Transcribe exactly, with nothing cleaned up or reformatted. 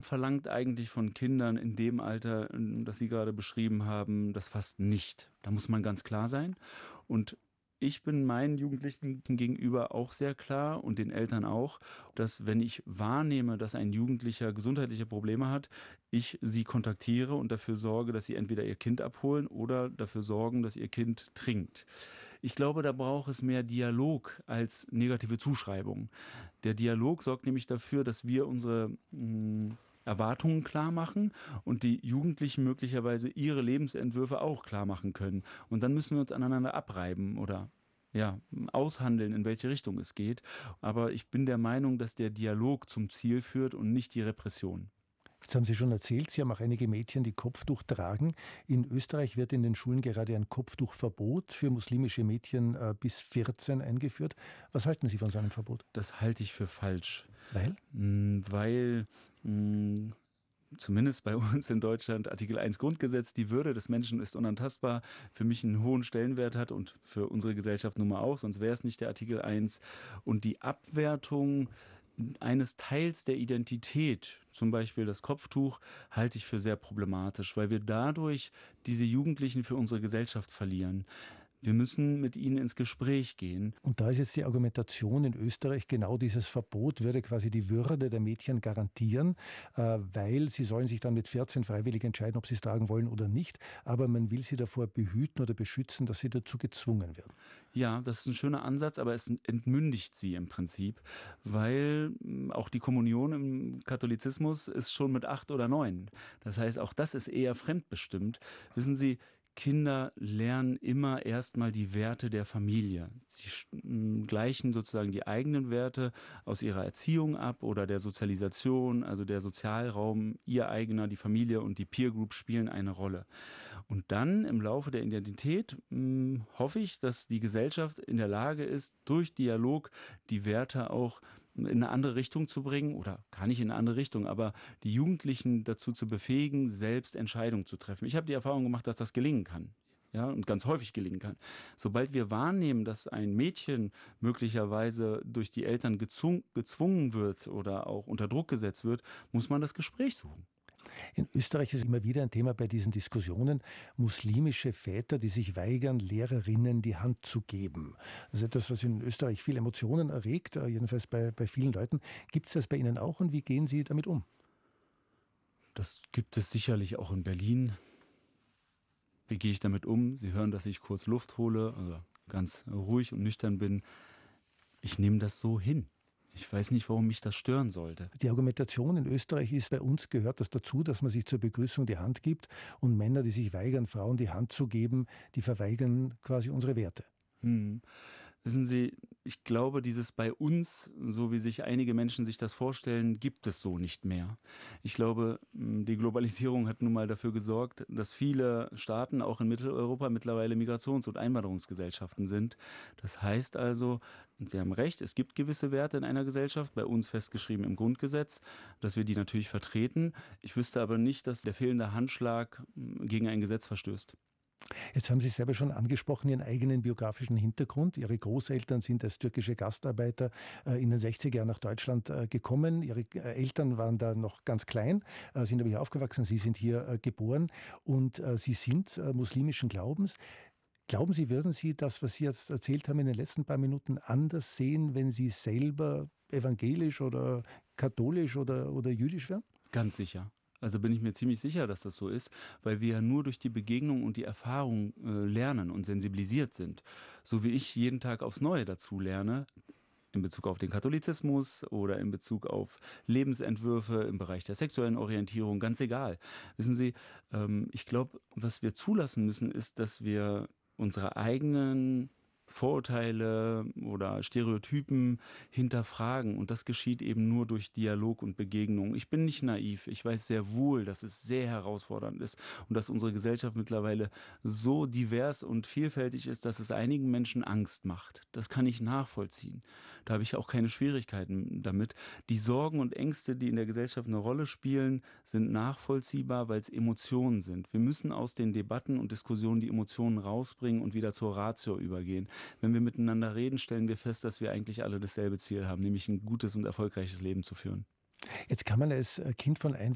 verlangt eigentlich von Kindern in dem Alter, das Sie gerade beschrieben haben, das fast nicht. Da muss man ganz klar sein. Und ich bin meinen Jugendlichen gegenüber auch sehr klar und den Eltern auch, dass wenn ich wahrnehme, dass ein Jugendlicher gesundheitliche Probleme hat, ich sie kontaktiere und dafür sorge, dass sie entweder ihr Kind abholen oder dafür sorgen, dass ihr Kind trinkt. Ich glaube, da braucht es mehr Dialog als negative Zuschreibung. Der Dialog sorgt nämlich dafür, dass wir unsere mh, Erwartungen klar machen und die Jugendlichen möglicherweise ihre Lebensentwürfe auch klar machen können. Und dann müssen wir uns aneinander abreiben oder ja, aushandeln, in welche Richtung es geht. Aber ich bin der Meinung, dass der Dialog zum Ziel führt und nicht die Repression. Jetzt haben Sie schon erzählt, Sie haben auch einige Mädchen, die Kopftuch tragen. In Österreich wird in den Schulen gerade ein Kopftuchverbot für muslimische Mädchen äh, bis vierzehn eingeführt. Was halten Sie von so einem Verbot? Das halte ich für falsch. Weil? Weil mh, zumindest bei uns in Deutschland Artikel eins Grundgesetz, die Würde des Menschen ist unantastbar, für mich einen hohen Stellenwert hat und für unsere Gesellschaft nun mal auch, sonst wäre es nicht der Artikel eins. Und die Abwertung eines Teils der Identität, zum Beispiel das Kopftuch, halte ich für sehr problematisch, weil wir dadurch diese Jugendlichen für unsere Gesellschaft verlieren. Wir müssen mit ihnen ins Gespräch gehen. Und da ist jetzt die Argumentation in Österreich, genau dieses Verbot würde quasi die Würde der Mädchen garantieren, äh, weil sie sollen sich dann mit vierzehn freiwillig entscheiden, ob sie es tragen wollen oder nicht. Aber man will sie davor behüten oder beschützen, dass sie dazu gezwungen werden. Ja, das ist ein schöner Ansatz, aber es entmündigt sie im Prinzip, weil auch die Kommunion im Katholizismus ist schon mit acht oder neun. Das heißt, auch das ist eher fremdbestimmt. Wissen Sie, Kinder lernen immer erstmal die Werte der Familie. Sie gleichen sozusagen die eigenen Werte aus ihrer Erziehung ab oder der Sozialisation, also der Sozialraum, ihr eigener, die Familie und die Peer Group spielen eine Rolle. Und dann im Laufe der Identität mh, hoffe ich, dass die Gesellschaft in der Lage ist, durch Dialog die Werte auch in eine andere Richtung zu bringen oder gar nicht in eine andere Richtung, aber die Jugendlichen dazu zu befähigen, selbst Entscheidungen zu treffen. Ich habe die Erfahrung gemacht, dass das gelingen kann. Ja, und ganz häufig gelingen kann. Sobald wir wahrnehmen, dass ein Mädchen möglicherweise durch die Eltern gezwungen, gezwungen wird oder auch unter Druck gesetzt wird, muss man das Gespräch suchen. In Österreich ist immer wieder ein Thema bei diesen Diskussionen, muslimische Väter, die sich weigern, Lehrerinnen die Hand zu geben. Das ist etwas, was in Österreich viele Emotionen erregt, jedenfalls bei, bei vielen Leuten. Gibt es das bei Ihnen auch und wie gehen Sie damit um? Das gibt es sicherlich auch in Berlin. Wie gehe ich damit um? Sie hören, dass ich kurz Luft hole, also ganz ruhig und nüchtern bin. Ich nehme das so hin. Ich weiß nicht, warum mich das stören sollte. Die Argumentation in Österreich ist, bei uns gehört das dazu, dass man sich zur Begrüßung die Hand gibt und Männer, die sich weigern, Frauen die Hand zu geben, die verweigern quasi unsere Werte. Hm. Wissen Sie, ich glaube, dieses bei uns, so wie sich einige Menschen sich das vorstellen, gibt es so nicht mehr. Ich glaube, die Globalisierung hat nun mal dafür gesorgt, dass viele Staaten, auch in Mitteleuropa, mittlerweile Migrations- und Einwanderungsgesellschaften sind. Das heißt also, und Sie haben recht, es gibt gewisse Werte in einer Gesellschaft, bei uns festgeschrieben im Grundgesetz, dass wir die natürlich vertreten. Ich wüsste aber nicht, dass der fehlende Handschlag gegen ein Gesetz verstößt. Jetzt haben Sie selber schon angesprochen, Ihren eigenen biografischen Hintergrund. Ihre Großeltern sind als türkische Gastarbeiter in den sechziger Jahren nach Deutschland gekommen. Ihre Eltern waren da noch ganz klein, sind aber hier aufgewachsen. Sie sind hier geboren und Sie sind muslimischen Glaubens. Glauben Sie, würden Sie das, was Sie jetzt erzählt haben in den letzten paar Minuten, anders sehen, wenn Sie selber evangelisch oder katholisch oder, oder jüdisch wären? Ganz sicher. Also bin ich mir ziemlich sicher, dass das so ist, weil wir ja nur durch die Begegnung und die Erfahrung äh, lernen und sensibilisiert sind. So wie ich jeden Tag aufs Neue dazu lerne, in Bezug auf den Katholizismus oder in Bezug auf Lebensentwürfe im Bereich der sexuellen Orientierung, ganz egal. Wissen Sie, ähm, ich glaube, was wir zulassen müssen, ist, dass wir unsere eigenen Vorurteile oder Stereotypen hinterfragen. Und das geschieht eben nur durch Dialog und Begegnung. Ich bin nicht naiv. Ich weiß sehr wohl, dass es sehr herausfordernd ist und dass unsere Gesellschaft mittlerweile so divers und vielfältig ist, dass es einigen Menschen Angst macht. Das kann ich nachvollziehen. Da habe ich auch keine Schwierigkeiten damit. Die Sorgen und Ängste, die in der Gesellschaft eine Rolle spielen, sind nachvollziehbar, weil es Emotionen sind. Wir müssen aus den Debatten und Diskussionen die Emotionen rausbringen und wieder zur Ratio übergehen. Wenn wir miteinander reden, stellen wir fest, dass wir eigentlich alle dasselbe Ziel haben, nämlich ein gutes und erfolgreiches Leben zu führen. Jetzt kann man als Kind von Einwanderern